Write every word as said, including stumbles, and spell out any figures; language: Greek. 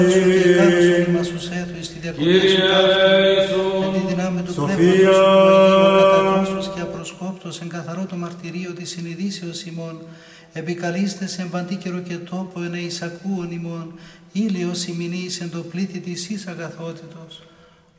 Κύριε Κάρος μας τους έθου εις τη διακοπή σου ταύτου, εν τη δυνάμει του Πνεύματος του Αγίου, ακαταγνώστος και απροσκόπτος, εν καθαρό το μαρτυρίο της συνειδήσεως ημών, επικαλείστε εν παντή καιρο και τόπο, εν εισακούων ημών, ήλιος ημινής εν το πλήθη της εις αγαθότητος.